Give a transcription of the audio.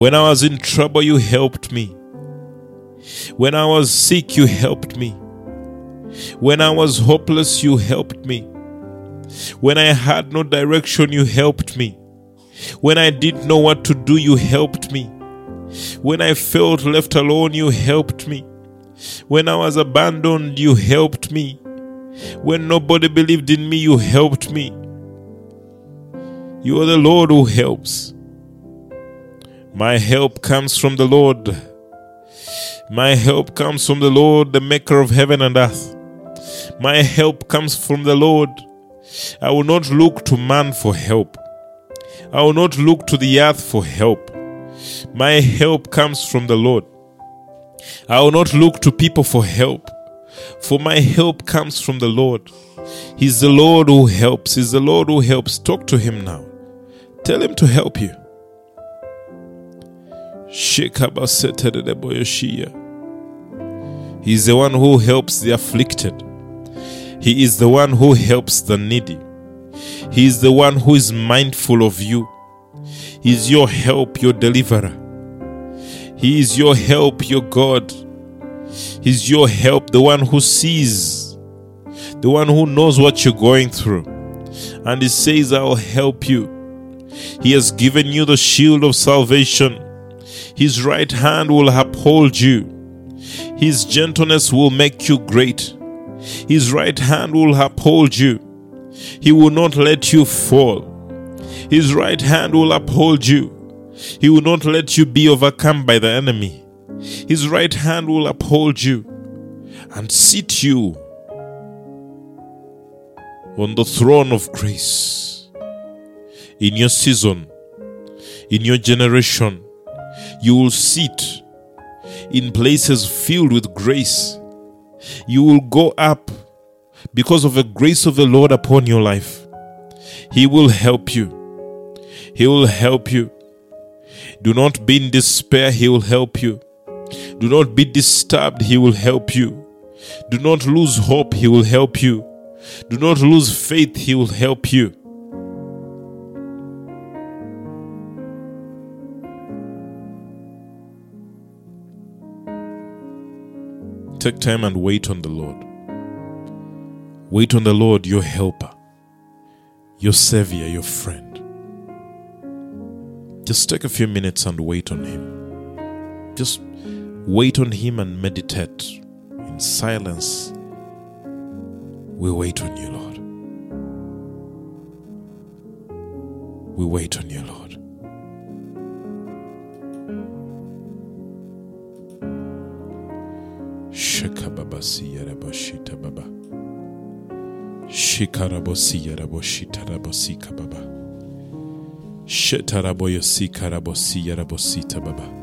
When I was in trouble, you helped me. When I was sick, you helped me. When I was hopeless, you helped me. When I had no direction, you helped me. When I didn't know what to do, you helped me. When I felt left alone, you helped me. When I was abandoned, you helped me. When nobody believed in me, you helped me. You are the Lord who helps. My help comes from the Lord. My help comes from the Lord, the maker of heaven and earth. My help comes from the Lord. I will not look to man for help. I will not look to the earth for help. My help comes from the Lord. I will not look to people for help, for my help comes from the Lord. He's the Lord who helps. He's the Lord who helps. Talk to him now. Tell him to help you. He's the one who helps the afflicted. He is the one who helps the needy. He is the one who is mindful of you. He is your help, your deliverer. He is your help, your God. He is your help, the one who sees, the one who knows what you're going through. And he says, I'll help you. He has given you the shield of salvation. His right hand will uphold you. His gentleness will make you great. His right hand will uphold you. He will not let you fall. His right hand will uphold you. He will not let you be overcome by the enemy. His right hand will uphold you and seat you on the throne of grace. In your season, in your generation, you will sit in places filled with grace. You will go up because of the grace of the Lord upon your life. He will help you. He will help you. Do not be in despair. He will help you. Do not be disturbed. He will help you. Do not lose hope. He will help you. Do not lose faith. He will help you. Take time and wait on the Lord. Wait on the Lord, your helper, your savior, your friend. Just take a few minutes and wait on him. Just wait on him and meditate in silence. We wait on you, Lord. We wait on you, Lord. Shekababasi yaraboshita baba. Shikarabosi yaraboshita rabosi kababa. Shetaraboyosi karabosi yarabosita baba.